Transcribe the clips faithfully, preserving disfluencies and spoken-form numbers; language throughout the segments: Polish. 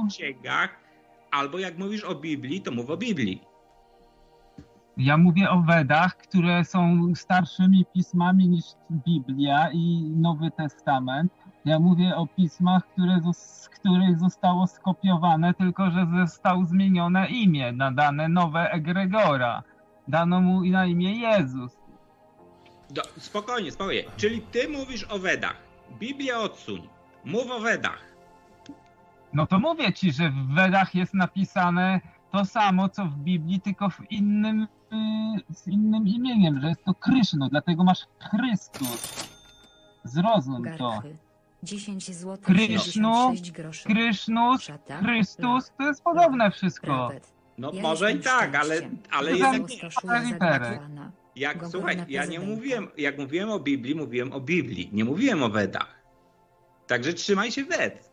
księgach, albo jak mówisz o Biblii, to mów o Biblii. Ja mówię o Wedach, które są starszymi pismami niż Biblia i Nowy Testament. Ja mówię o pismach, które, z których zostało skopiowane, tylko że zostało zmienione imię, nadane nowe egregora. Dano mu na imię Jezus. Do, spokojnie, spokojnie. Czyli ty mówisz o Wedach. Biblię odsuń. Mów o Wedach. No to mówię ci, że w Wedach jest napisane to samo, co w Biblii, tylko w innym, yy, z innym imieniem, że jest to Kryszno, dlatego masz Chrystus. Zrozum to. dziesięć złotych Krysznu, Krysznus, Chrystus, to jest podobne wszystko. No ja może i tak, ale, ale jednak nie. Jak, słuchaj, ja nie mówiłem, jak mówiłem o Biblii, mówiłem o Biblii, nie mówiłem o Wedach. Także trzymaj się Wed.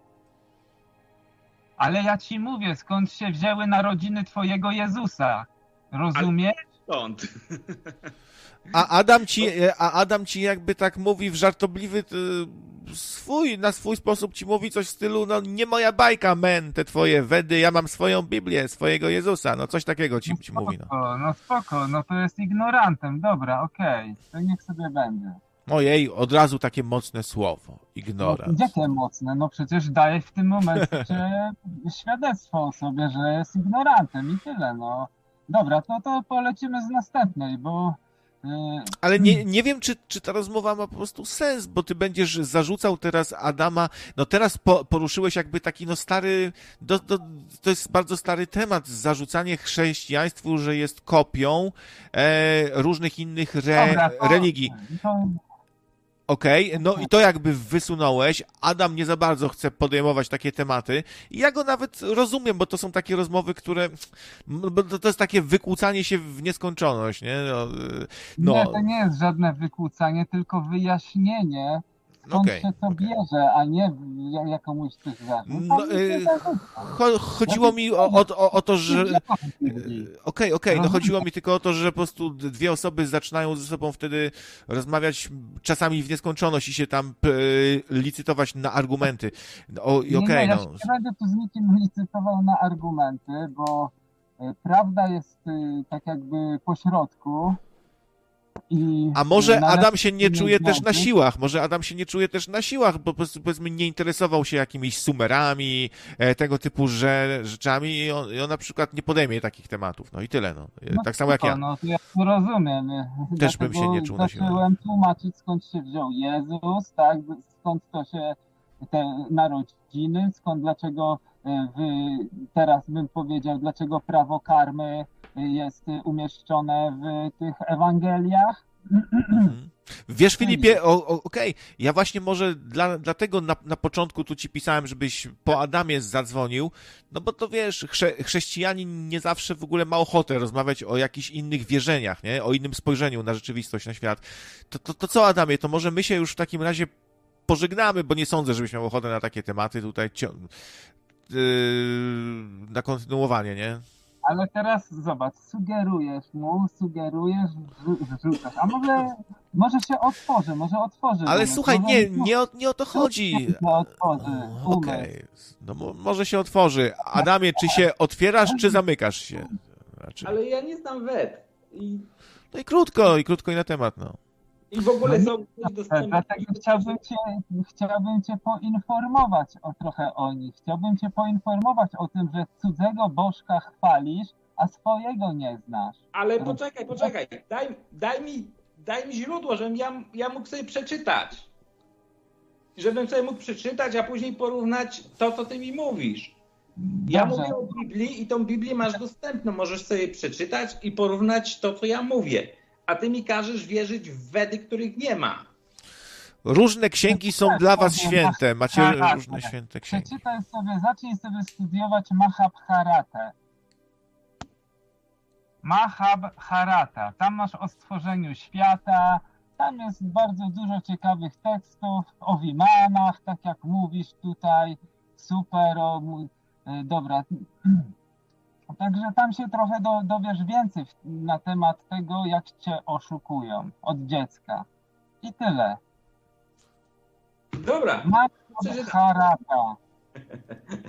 Ale ja ci mówię, skąd się wzięły narodziny twojego Jezusa. Rozumiesz? Skąd? A Adam ci, a Adam ci jakby tak mówi w żartobliwy swój, na swój sposób ci mówi coś w stylu, no nie moja bajka, men, te twoje Wedy, ja mam swoją Biblię, swojego Jezusa, no coś takiego ci, no ci spoko, mówi. No. no spoko, no to jest ignorantem, dobra, okej, okay. To niech sobie będzie. Ojej, od razu takie mocne słowo, ignorant. No, jakie mocne? No przecież daje w tym momencie świadectwo o sobie, że jest ignorantem i tyle, no. Dobra, to, to polecimy z następnej, bo... Yy... Ale nie, nie wiem, czy, czy ta rozmowa ma po prostu sens, bo ty będziesz zarzucał teraz Adama, no teraz po, poruszyłeś jakby taki no stary, do, do, to jest bardzo stary temat, zarzucanie chrześcijaństwu, że jest kopią e, różnych innych re, Dobra, to, religii. To... Okej, okay, no i to jakby wysunąłeś. Adam nie za bardzo chce podejmować takie tematy. I ja go nawet rozumiem, bo to są takie rozmowy, które... Bo to jest takie wykłócanie się w nieskończoność, nie? No, no. Nie, to nie jest żadne wykłócanie, tylko wyjaśnienie, skąd okay, się to okay. bierze, a nie jakąś tych zarzutów. No, y, cho, chodziło mi o, o, o, o to, że... Okej, okej, okay, no chodziło mi tylko o to, że po prostu dwie osoby zaczynają ze sobą wtedy rozmawiać czasami w nieskończoność i się tam y, licytować na argumenty. O, okay, nie, nie, ja no. się nie będę tu z nikim licytował na argumenty, bo y, prawda jest y, tak jakby po środku. I A może Adam się nie czuje też na siłach, może Adam się nie czuje też na siłach, bo po prostu powiedzmy nie interesował się jakimiś sumerami, e, tego typu że, rzeczami i on, i on na przykład nie podejmie takich tematów, no i tyle, no. no tak samo jak ja. No to ja to rozumiem. Też bym się nie czuł na siłach. Zacząłem tłumaczyć, skąd się wziął Jezus, tak, skąd to się te narodziny, skąd, dlaczego wy, teraz bym powiedział, dlaczego prawo karmy jest umieszczone w tych Ewangeliach. Wiesz, Filipie, okej, okay. Ja właśnie może dla, dlatego na, na początku tu ci pisałem, żebyś po Adamie zadzwonił, no bo to wiesz, chrze, chrześcijanin nie zawsze w ogóle ma ochotę rozmawiać o jakichś innych wierzeniach, nie? O innym spojrzeniu na rzeczywistość, na świat. To, to, to co, Adamie, to może my się już w takim razie pożegnamy, bo nie sądzę, żebyś miał ochotę na takie tematy tutaj yy, na kontynuowanie, nie? Ale teraz zobacz, sugerujesz mu, sugerujesz, wrzucasz, a może, może się otworzy, może otworzy. Ale umysł, słuchaj, może nie, nie o, nie o to chodzi. Się otworzy, Okej, okay. No może się otworzy. Adamie, czy się otwierasz, czy zamykasz się? Znaczy... Ale ja nie znam wet. I... No i krótko, i krótko i na temat, no. I w ogóle są... Dlatego chciałbym cię, chciałbym cię poinformować o trochę o nich. Chciałbym cię poinformować o tym, że cudzego bożka chwalisz, a swojego nie znasz. Ale poczekaj, poczekaj. Daj, daj, mi, daj mi źródło, żebym ja, ja mógł sobie przeczytać. Żebym sobie mógł przeczytać, a później porównać to, co ty mi mówisz. Ja Dobrze. mówię o Biblii i tą Biblię masz dostępną. Możesz sobie przeczytać i porównać to, co ja mówię. A ty mi każesz wierzyć w Wedy, których nie ma. Różne księgi są dla was święte. Macie tak, różne tak. święte księgi. Przeczytaj sobie, zacznij sobie studiować Mahabharatę. Mahabharata. Tam masz o stworzeniu świata. Tam jest bardzo dużo ciekawych tekstów o Vimanach, tak jak mówisz tutaj. Super. O, dobra. Także tam się trochę do, dowiesz więcej na temat tego, jak cię oszukują od dziecka. I tyle. Dobra. Mahabharata.